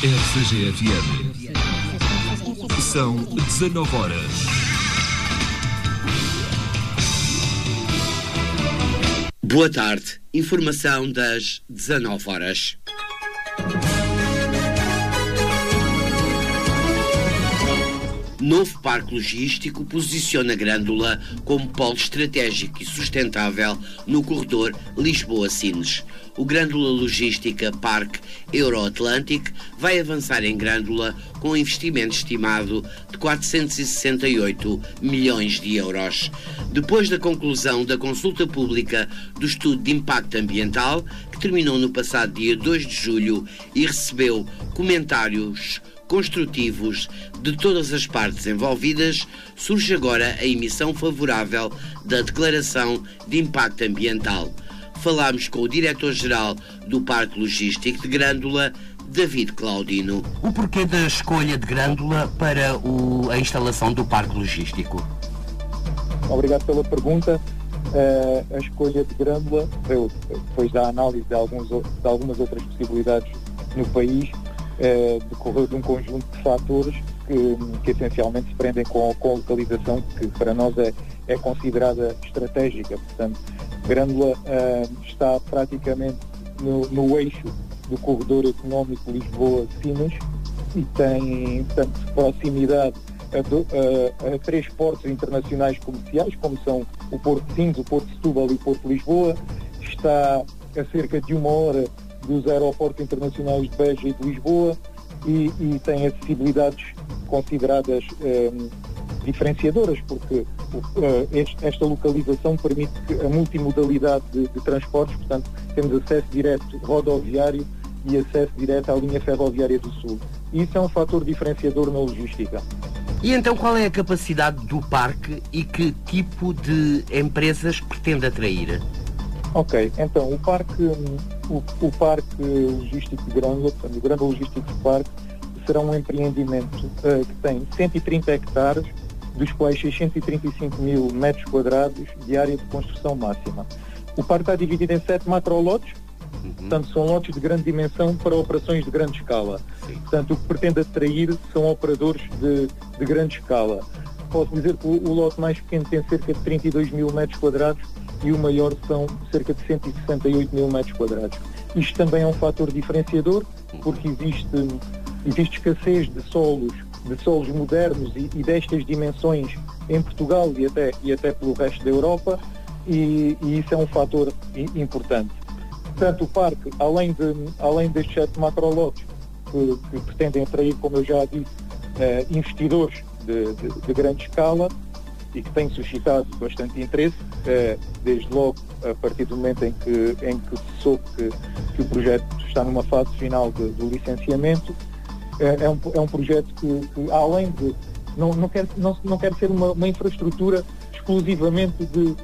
RCG-FM. São 19 horas. Boa tarde. Informação das 19 horas. Novo parque logístico posiciona Grândola como polo estratégico e sustentável no corredor Lisboa-Sines. O Grândola Logística Parque Euro-Atlântico vai avançar em Grândola com um investimento estimado de 468 milhões de euros. Depois da conclusão da consulta pública do estudo de impacto ambiental, que terminou no passado dia 2 de julho e recebeu comentários construtivos de todas as partes envolvidas, surge agora a emissão favorável da Declaração de Impacto Ambiental. Falámos com o diretor-geral do Parque Logístico de Grândola, David Claudino. O porquê da escolha de Grândola para a instalação do Parque Logístico? Obrigado pela pergunta. A escolha de Grândola, depois da análise de algumas outras possibilidades no país, decorreu de um conjunto de fatores que essencialmente se prendem com a localização, que para nós é considerada estratégica. Portanto, Grândola está praticamente no eixo do corredor económico Lisboa-Sines e tem, portanto, proximidade a 3 portos internacionais comerciais, como são o Porto de Sines, o Porto de Setúbal e o Porto de Lisboa. Está a cerca de 1 hora dos aeroportos internacionais de Beja e de Lisboa e tem acessibilidades consideradas diferenciadoras, porque esta localização permite a multimodalidade de transportes. Portanto, temos acesso direto rodoviário e acesso direto à linha ferroviária do Sul. E isso é um fator diferenciador na logística. E então qual é a capacidade do parque e que tipo de empresas pretende atrair? Ok, então o parque logístico de Grândola, portanto, o Grândola Logístico Parque, será um empreendimento que tem 130 hectares, dos quais 635 mil metros quadrados de área de construção máxima. O parque está dividido em 7 macrolotes, portanto são lotes de grande dimensão para operações de grande escala. Portanto, o que pretende atrair são operadores de grande escala. Posso dizer que o lote mais pequeno tem cerca de 32 mil metros quadrados e o maior são cerca de 168 mil metros quadrados. Isto também é um fator diferenciador, porque existe escassez de solos modernos e destas dimensões em Portugal e até pelo resto da Europa, e isso é um fator importante. Portanto, o parque, além destes 7 macrolotes que pretendem atrair, como eu já disse, investidores de grande escala, e que tem suscitado bastante interesse, desde logo a partir do momento em que se soube que o projeto está numa fase final do licenciamento. É um projeto que além de não quer ser uma infraestrutura exclusivamente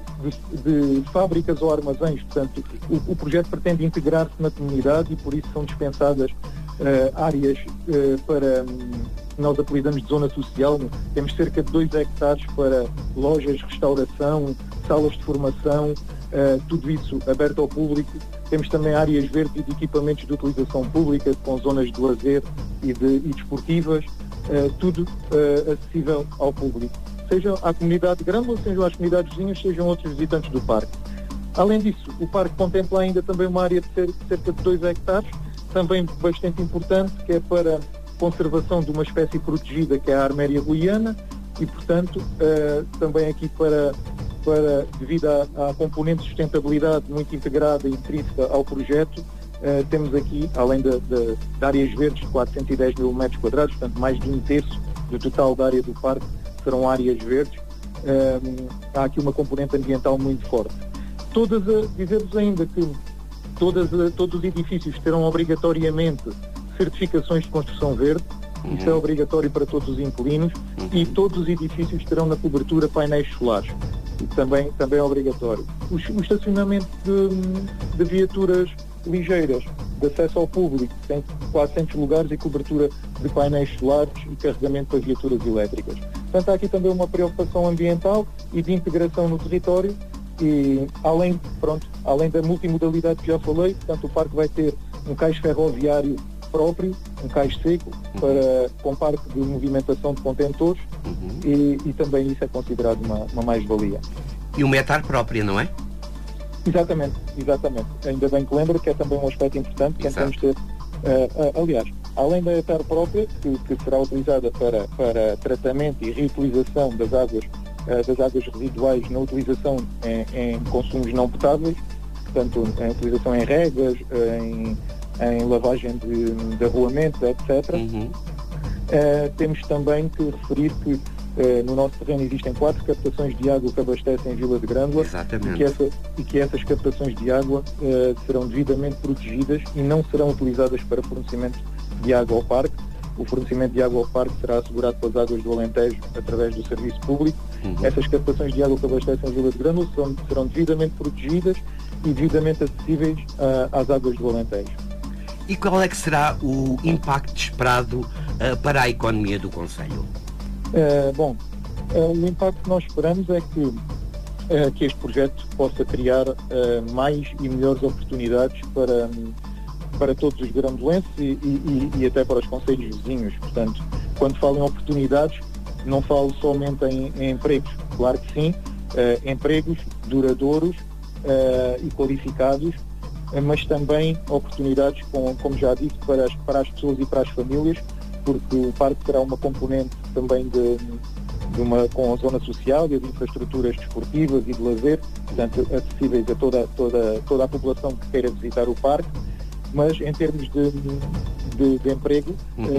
de fábricas ou armazéns. Portanto, o projeto pretende integrar-se na comunidade e por isso são dispensadas áreas para, nós apelidamos de zona social. Temos cerca de 2 hectares para lojas, restauração, salas de formação, tudo isso aberto ao público. Temos também áreas verdes e de equipamentos de utilização pública, com zonas de lazer e desportivas, tudo acessível ao público. Seja à comunidade de Grândola, sejam às comunidades vizinhas, sejam outros visitantes do parque. Além disso, o parque contempla ainda também uma área de cerca de 2 hectares, também bastante importante, que é para conservação de uma espécie protegida, que é a arméria guiana, e portanto também aqui devido à componente de sustentabilidade muito integrada e intrínseca ao projeto, temos aqui, além de áreas verdes de 410 mil metros quadrados, portanto mais de 1/3 do total da área do parque serão áreas verdes. Há aqui uma componente ambiental muito forte. Dizer-vos ainda que todos os edifícios terão obrigatoriamente certificações de construção verde. Isso é obrigatório para todos os inquilinos, e todos os edifícios terão na cobertura painéis solares. Também é obrigatório. O estacionamento de viaturas ligeiras de acesso ao público tem 400 lugares e cobertura de painéis solares e carregamento para viaturas elétricas. Portanto, há aqui também uma preocupação ambiental e de integração no território, e além da multimodalidade que já falei, portanto, o parque vai ter um cais ferroviário próprio, um cais seco, com parque de movimentação de contentores, e também isso é considerado uma mais-valia. E uma etar própria, não é? Exatamente. Ainda bem que lembra que é também um aspecto importante que tentamos ter. Aliás, além da etar própria, que será utilizada para tratamento e reutilização das águas residuais na utilização em consumos não potáveis, portanto, em utilização em regas, em lavagem de arruamentos, etc. Temos também que referir que no nosso terreno existem 4 captações de água que abastecem Vila de Grândola. Exatamente. E que essas captações de água serão devidamente protegidas e não serão utilizadas para fornecimento de água ao parque. O fornecimento de água ao parque será assegurado pelas águas do Alentejo através do serviço público. Essas captações de água que abastecem a Vila de Grândola serão devidamente protegidas e devidamente acessíveis às águas do Alentejo. E qual é que será o impacto esperado para a economia do concelho? O impacto que nós esperamos é que este projeto possa criar mais e melhores oportunidades para todos os grandolenses e até para os concelhos vizinhos. Portanto, quando falo em oportunidades, não falo somente em empregos. Claro que sim, empregos duradouros e qualificados, mas também oportunidades, como já disse, para as pessoas e para as famílias, porque o parque terá uma componente também com a zona social e as infraestruturas desportivas e de lazer, portanto, acessíveis a toda a população que queira visitar o parque. Mas em termos de emprego,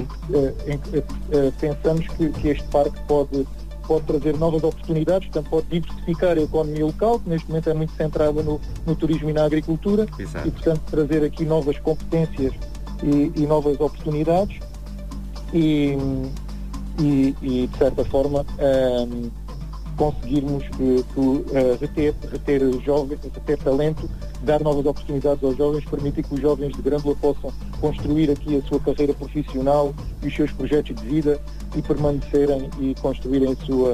pensamos que este parque pode trazer novas oportunidades, portanto pode diversificar a economia local, que neste momento é muito centrada no turismo e na agricultura. Exato. E portanto trazer aqui novas competências e novas oportunidades e de certa forma conseguirmos reter jovens, reter talento, dar novas oportunidades aos jovens, permitir que os jovens de Grândola possam construir aqui a sua carreira profissional e os seus projetos de vida e permanecerem e constituírem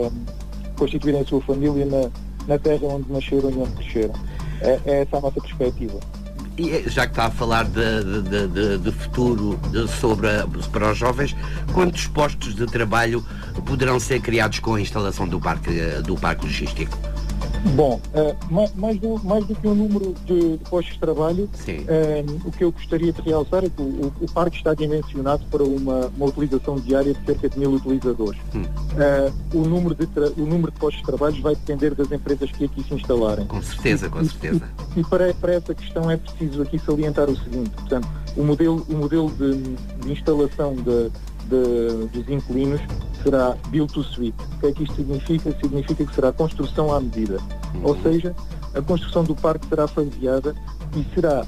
a sua família na terra onde nasceram e onde cresceram. É essa a nossa perspectiva. E já que está a falar de futuro para os jovens, quantos postos de trabalho poderão ser criados com a instalação do parque logístico? Bom, mais do que um número de postos de trabalho, o que eu gostaria de realçar é que o parque está dimensionado para uma utilização diária de cerca de 1000 utilizadores. O número de postos de trabalho vai depender das empresas que aqui se instalarem. Com certeza. E para essa questão é preciso aqui salientar o seguinte: portanto, o modelo de instalação dos inquilinos será build to suite. O que é que isto significa? Significa que será construção à medida. Ou seja, a construção do parque será faseada e será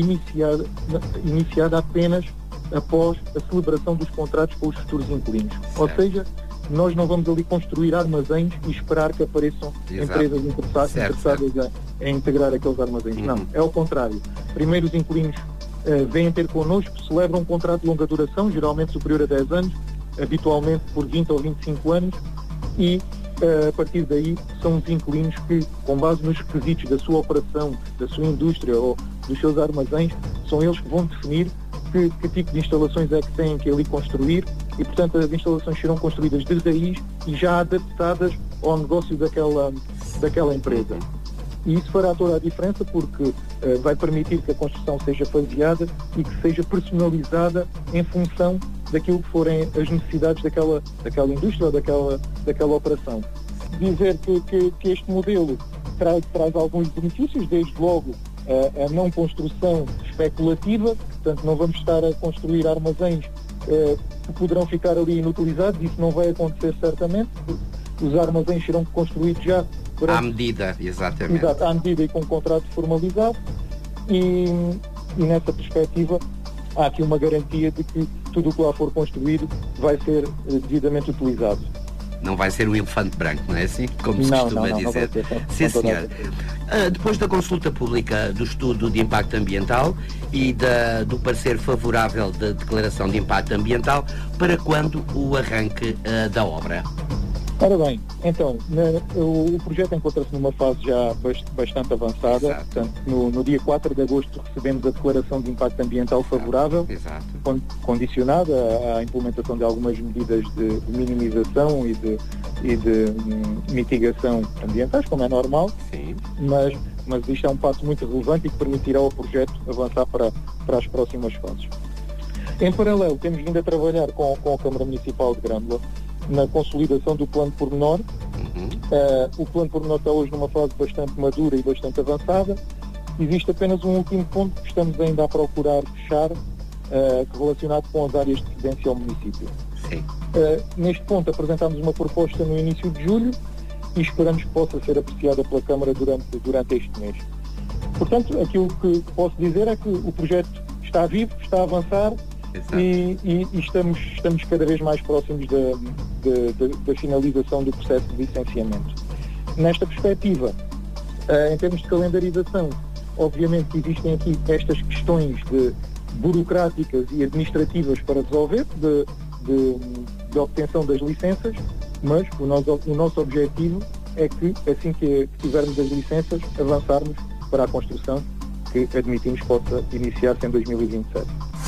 iniciada apenas após a celebração dos contratos com os futuros inquilinos. Ou seja, nós não vamos ali construir armazéns e esperar que apareçam empresas interessadas em integrar aqueles armazéns. Não, é ao contrário. Primeiro os inquilinos vêm ter connosco, celebram um contrato de longa duração, geralmente superior a 10 anos, habitualmente por 20 ou 25 anos, e a partir daí são os inquilinos que, com base nos requisitos da sua operação, da sua indústria ou dos seus armazéns, são eles que vão definir que tipo de instalações é que têm que ali construir e, portanto, as instalações serão construídas de raiz e já adaptadas ao negócio daquela empresa. E isso fará toda a diferença porque vai permitir que a construção seja faseada e que seja personalizada em função daquilo que forem as necessidades daquela indústria ou daquela operação. Dizer que este modelo traz alguns benefícios, desde logo a não construção especulativa, portanto não vamos estar a construir armazéns que poderão ficar ali inutilizados, isso não vai acontecer certamente, os armazéns serão construídos já à medida, exatamente. Exato, à medida e com um contrato formalizado e nessa perspectiva há aqui uma garantia de que tudo o que lá for construído vai ser devidamente utilizado. Não vai ser um elefante branco, não é assim? Como se costuma dizer. Sim, senhor. Depois da consulta pública do estudo de impacto ambiental e do parecer favorável da declaração de impacto ambiental, para quando o arranque da obra? Ora bem, então, o projeto encontra-se numa fase já bastante avançada. Exato. Portanto, no dia 4 de agosto recebemos a declaração de impacto ambiental favorável, Exato. condicionada à implementação de algumas medidas de minimização e de mitigação ambientais, como é normal. Sim. Mas isto é um passo muito relevante e que permitirá ao projeto avançar para as próximas fases. Em paralelo, temos vindo a trabalhar com a Câmara Municipal de Grândola na consolidação do plano pormenor. O plano pormenor está hoje numa fase bastante madura e bastante avançada. Existe apenas um último ponto que estamos ainda a procurar fechar, relacionado com as áreas de residência ao município. Sim. Neste ponto apresentámos uma proposta no início de julho e esperamos que possa ser apreciada pela Câmara durante este mês. Portanto, aquilo que posso dizer é que o projeto está vivo, está a avançar. E estamos cada vez mais próximos da finalização do processo de licenciamento. Nesta perspectiva, em termos de calendarização, obviamente que existem aqui estas questões burocráticas e administrativas para resolver, de obtenção das licenças, mas o nosso objetivo é que, assim que tivermos as licenças, avançarmos para a construção que admitimos possa iniciar-se em 2027.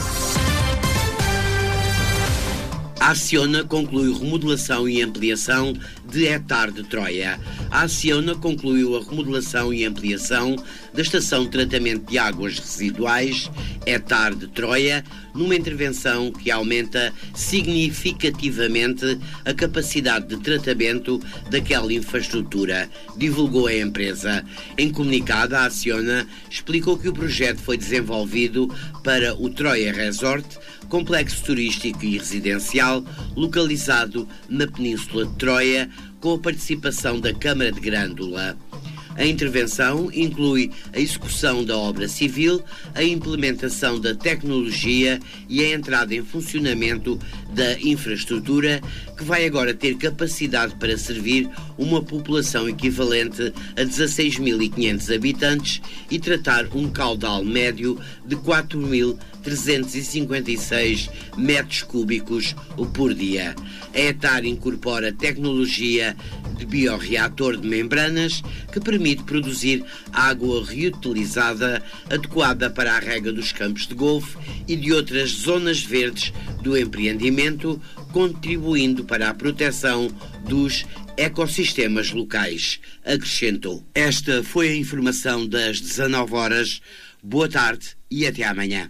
A Acciona conclui remodelação e ampliação de Etar de Troia. A Acciona concluiu a remodelação e ampliação da estação de tratamento de águas residuais Etar de Troia, numa intervenção que aumenta significativamente a capacidade de tratamento daquela infraestrutura, divulgou a empresa. Em comunicado, a Acciona explicou que o projeto foi desenvolvido para o Troia Resort, complexo turístico e residencial localizado na Península de Troia, com a participação da Câmara de Grândola. A intervenção inclui a execução da obra civil, a implementação da tecnologia e a entrada em funcionamento da infraestrutura, que vai agora ter capacidade para servir uma população equivalente a 16.500 habitantes e tratar um caudal médio de 4.356 metros cúbicos por dia. A Etar incorpora tecnologia de biorreator de membranas que permite produzir água reutilizada adequada para a rega dos campos de golfe e de outras zonas verdes do empreendimento, contribuindo para a proteção dos ecossistemas locais, acrescentou. Esta foi a informação das 19 horas. Boa tarde e até amanhã.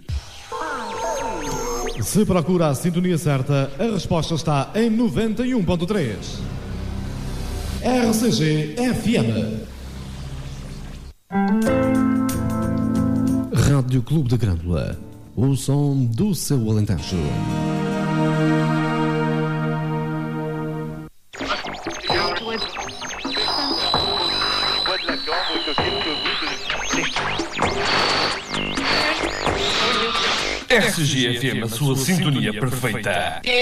Se procura a sintonia certa, a resposta está em 91.3. RCG FM. Rádio Clube de Grândola. O som do seu Alentejo. RCG FM, a sua sintonia perfeita.